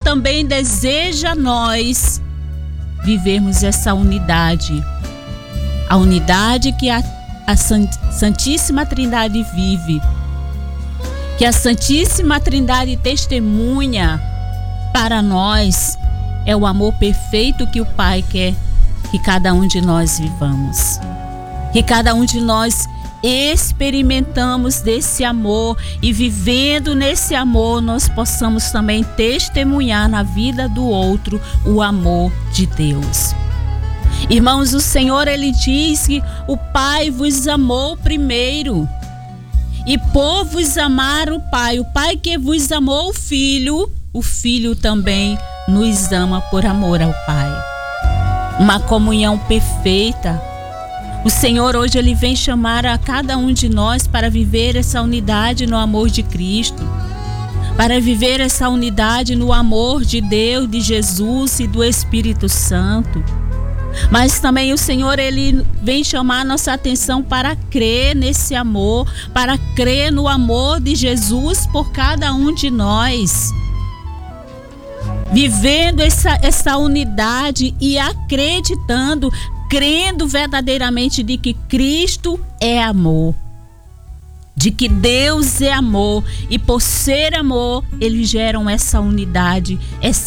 também deseja nós vivermos essa unidade. A unidade que a Santíssima Trindade vive, que a Santíssima Trindade testemunha para nós, é o amor perfeito que o Pai quer que cada um de nós vivamos. Que cada um de nós experimentamos desse amor e, vivendo nesse amor, nós possamos também testemunhar na vida do outro o amor de Deus. Irmãos, o Senhor, Ele diz que o Pai vos amou primeiro. E por vos amar o Pai que vos amou o Filho também nos ama por amor ao Pai. Uma comunhão perfeita. O Senhor hoje Ele vem chamar a cada um de nós para viver essa unidade no amor de Cristo, para viver essa unidade no amor de Deus, de Jesus e do Espírito Santo. Mas também o Senhor, Ele vem chamar a nossa atenção para crer nesse amor, para crer no amor de Jesus por cada um de nós. Vivendo essa unidade e acreditando, crendo verdadeiramente de que Cristo é amor, de que Deus é amor, e por ser amor, eles geram essa unidade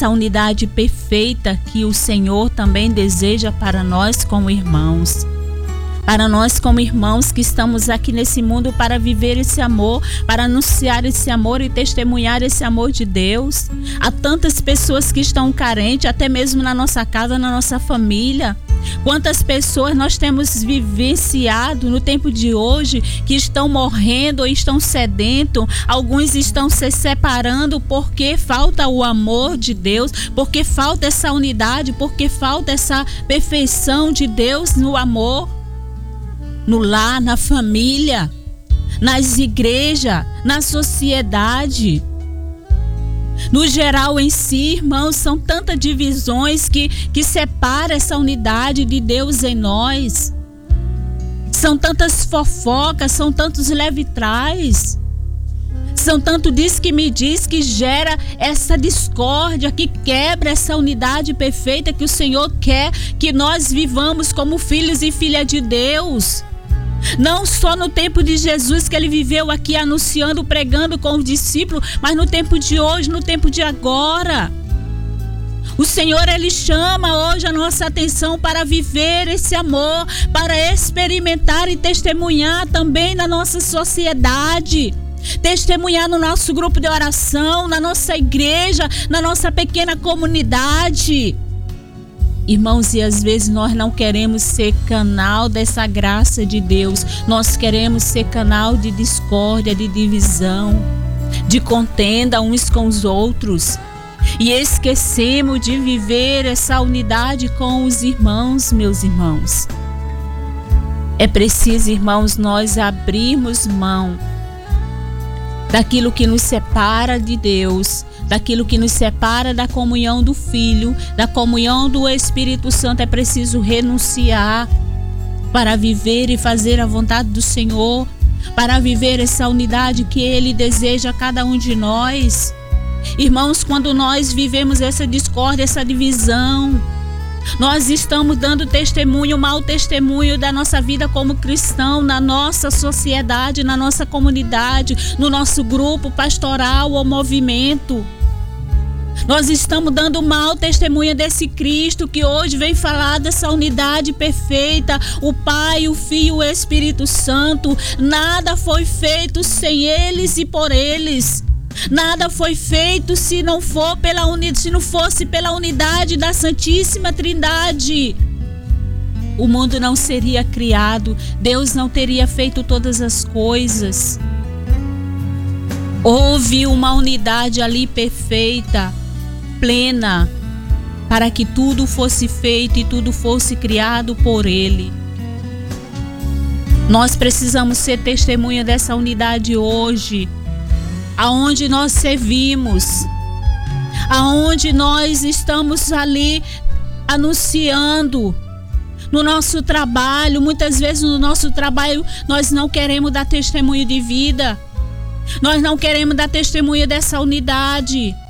perfeita que o Senhor também deseja para nós como irmãos. Para nós como irmãos que estamos aqui nesse mundo para viver esse amor, para anunciar esse amor e testemunhar esse amor de Deus. Há tantas pessoas que estão carentes, até mesmo na nossa casa, na nossa família. Quantas pessoas nós temos vivenciado no tempo de hoje que estão morrendo ou estão sedentos, alguns estão se separando porque falta o amor de Deus, porque falta essa unidade, porque falta essa perfeição de Deus no amor, no lar, na família, nas igrejas, na sociedade. No geral em si, irmãos, são tantas divisões que separam essa unidade de Deus em nós. São tantas fofocas, são tantos leve-trás. São tanto diz que me diz que gera essa discórdia, que quebra essa unidade perfeita que o Senhor quer que nós vivamos como filhos e filhas de Deus. Não só no tempo de Jesus, que Ele viveu aqui anunciando, pregando com os discípulos, mas no tempo de hoje, no tempo de agora. O Senhor, Ele chama hoje a nossa atenção para viver esse amor, para experimentar e testemunhar também na nossa sociedade. Testemunhar no nosso grupo de oração, na nossa igreja, na nossa pequena comunidade. Irmãos, e às vezes nós não queremos ser canal dessa graça de Deus. Nós queremos ser canal de discórdia, de divisão, de contenda uns com os outros. E esquecemos de viver essa unidade com os irmãos, meus irmãos. É preciso, irmãos, nós abrirmos mão daquilo que nos separa de Deus, daquilo que nos separa da comunhão do Filho, da comunhão do Espírito Santo. É preciso renunciar para viver e fazer a vontade do Senhor, para viver essa unidade que Ele deseja a cada um de nós. Irmãos, quando nós vivemos essa discórdia, essa divisão, nós estamos dando testemunho, mau testemunho da nossa vida como cristão, na nossa sociedade, na nossa comunidade, no nosso grupo pastoral ou movimento. Nós estamos dando mau testemunho desse Cristo que hoje vem falar dessa unidade perfeita, o Pai, o Filho e o Espírito Santo. Nada foi feito sem eles e por eles. Nada foi feito se não fosse pela unidade da Santíssima Trindade. O mundo não seria criado, Deus não teria feito todas as coisas. Houve uma unidade ali perfeita, plena, para que tudo fosse feito e tudo fosse criado por Ele. Nós precisamos ser testemunha dessa unidade hoje, aonde nós servimos, aonde nós estamos ali anunciando, no nosso trabalho. Muitas vezes no nosso trabalho nós não queremos dar testemunho de vida, nós não queremos dar testemunho dessa unidade.